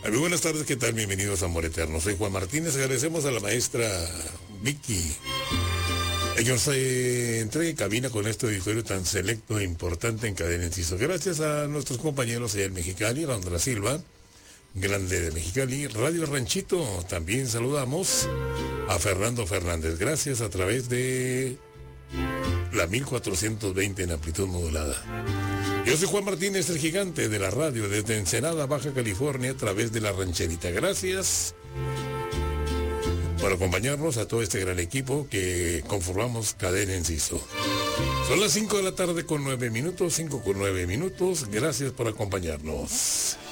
Muy buenas tardes, ¿qué tal? Bienvenidos a Amor Eterno. Soy Juan Martínez, agradecemos a la maestra Vicky. Ellos se entrega en cabina con este auditorio tan selecto e importante en Cadena Enciso. Gracias a nuestros compañeros allá en Mexicali, Randra Silva, Grande de Mexicali, Radio Ranchito. También saludamos a Fernando Fernández. Gracias a través de la 1420 en amplitud modulada. Yo soy Juan Martínez, el gigante de la radio, desde Ensenada, Baja California, a través de La Rancherita. Gracias por acompañarnos a todo este gran equipo que conformamos Cadena Enciso. Son las 5 de la tarde con 9 minutos, 5 con 9 minutos. Gracias por acompañarnos.